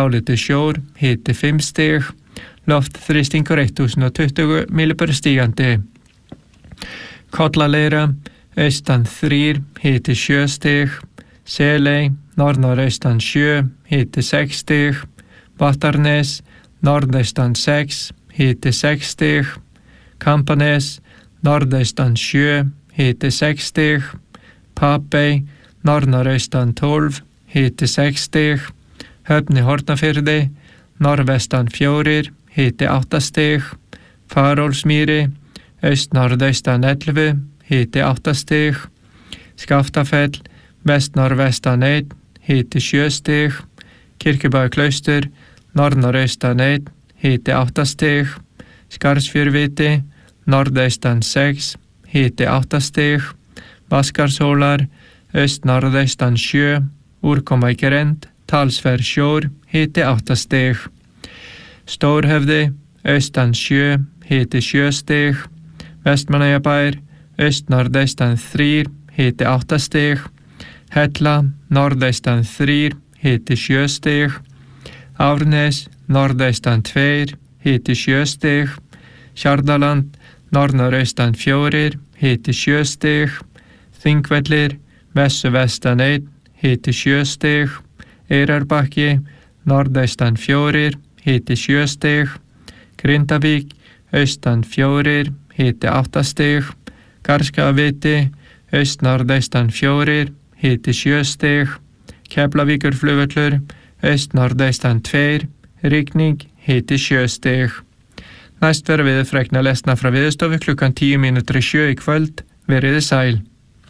dálítill sjór, hiti 5 stig, loftþrýstingur 1020 millibör stígandi. Kollaleira, austan 3, hiti 7 stig, Seley, norðaustan 7, hiti 6 stig, Vattarnes, norðaustan 6, hiti 6 stig, Kampanes, norðaustan 7, hiti 6 stig, Papey, norðaustan 12, hiti 6 stig, Höfn í Hornafirði, norðvestan 4, hiti 8 stig, Farólfsmýri, austnorðaustan 11, hiti 8 stig, Skaftafell, vestnorðvestan 1, hiti 7 stig, Kirkjubæjarklaustur, norðaustan 1, hiti 8 stig, Skarðsfjörðviti, norðaustan 6, hiti 8 stig, Vaskarshólar, austnorðaustan 7, úrkoma í grennd, talsverð sjór, hiti 8 stig. Stórhöfði, austan 7, hiti 7 stig, Vestmannaeyjabær, austnorðaustan 3, hiti 8 stig, Hella, norðaustan 3, hiti 7 stig, Árnes, norðaustan 2, hiti 7 stig, Hjarðarland, norðaustan 4, hiti 7 stig, Þingvellir, vestan 1, hiti 7 stig, Eyrarbakki, norðaustan 4, hiti 7 stig, Grindavík, austan 4, hiti 8 stig, Garðskagaviti, austnorðaustan 4, hiti 7 stig, Keflavíkurflugvöllur, austnorðaustan 2, rigning, hiti 7 stig. Næst verður veðurfregna lesna frá Veðurstofu klukkan 7:10 í kvöld. Veriði sæl.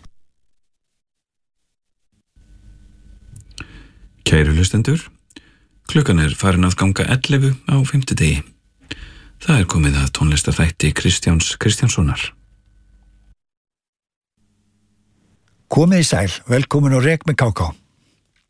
Kæru hlustendur, klukkan farin að ganga 11 á fimmtudegi. Það komið að tónlistarþætti Kristjáns Kristjánssonar. Komið í sæl, velkomin á Rek með KK.